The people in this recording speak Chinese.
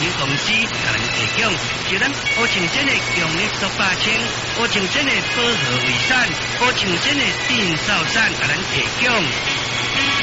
险公司甲咱提供，就咱乌青镇的强力竹把青、乌青镇的保和卫伞、乌青镇的电扫伞甲咱提供。